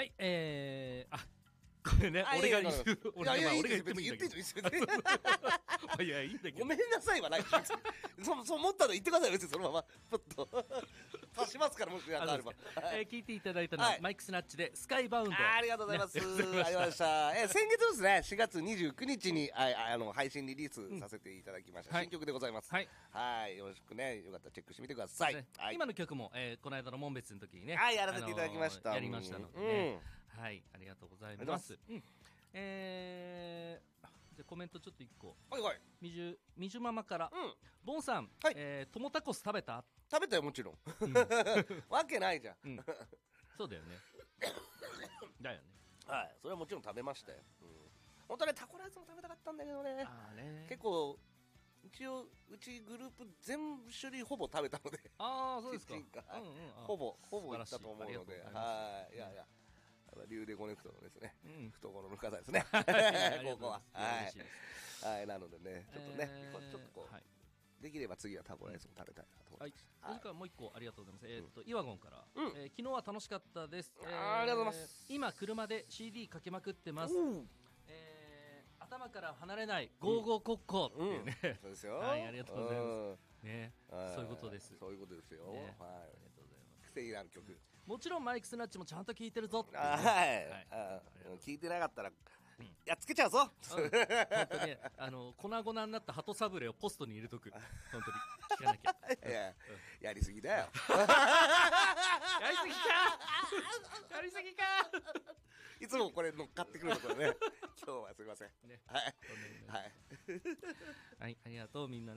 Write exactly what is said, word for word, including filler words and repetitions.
はい、えー、あこれね、俺が言う、俺がいやいや俺が言ってもいいんだけど。いやいいんだけど。 ごめんなさいはない。そうそう思ったの言ってください。別にそのままポッと足しますから、もし何かあれば。 えー、聞いていただいたのは、はい、マイクスナッチでスカイバウンド。 あ, ありがとうございます。ね、ありました。えー、先月ですね、しがつにじゅうくにちにああの配信リリースさせていただきました、うん、新曲でございます。はい、はい、よろしくね、よかったらチェックしてみてください。ね、はい、 今の曲も、えー、この間の門別の時にね、 はい、やらせていただきました。 あのー、やりましたのでね、うん、はい、ありがとうございます。えー、じゃコメントちょっといっこ、 はいはい、 みじゅみじゅママから、 うん、 ボンさん、はい、えー、トモタコス食べた？ 食べたよ、もちろん、うん、わけないじゃん、うん、 そうだよねだよね、 はい、それはもちろん食べましたよ、うん、本当はね、タコライスも食べたかったんだけどね、 あね、 結構一応うちグループ全種類ほぼ食べたので、 ああそうですか、 うんうん、ほぼほぼいったと思うので、はい、いやいや、リュウデコネクトのですね、うん、懐の深さですねここは、はい、はい、なのでね、ちょっとね、えー、ちょっとこう、はい、できれば次はタコライスも食べたいなと思います。 はい、それからもう一個ありがとうございます。えっとイワゴンから、うん、えー、昨日は楽しかったです。 あ、えー、ありがとうございます。 今車で シーディー かけまくってます。えー、頭から離れないゴーゴーコッコっていうね、うんうん、 そうですよ。 はい、ありがとうございます。ね、そういうことです。 そういうことですよ。ね、はい、ありがとうございます。癖になる曲。 もちろんマイクスナッチもちゃんと聞いてるぞって、ね、 はい、はい、聞いてなかったら、うん、やっつけちゃうぞ、うん、 本当にあの粉々になった鳩サブレをポストに入れとく、本当に聞かなきゃいや、うん、やりすぎだよやりすぎかやりすぎかいつもこれ乗っかってくるところね今日はすいません、ね、はい、はい、 はい、ありがとうみんな。